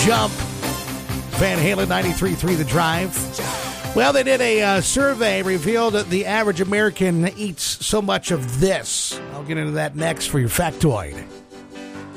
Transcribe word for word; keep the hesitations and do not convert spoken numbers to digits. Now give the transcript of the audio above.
Jump. Van Halen, ninety-three point three The Drive. Well, they did a uh, survey, revealed that the average American eats so much of this. I'll get into that next for your factoid.